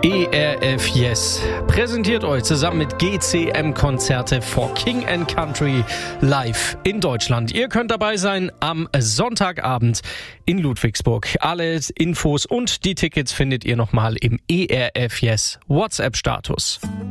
ERF Yes präsentiert euch zusammen mit GCM Konzerte for King & Country live in Deutschland. Ihr könnt dabei sein am Sonntagabend in Ludwigsburg. Alle Infos und die Tickets findet ihr nochmal im ERF Yes WhatsApp-Status.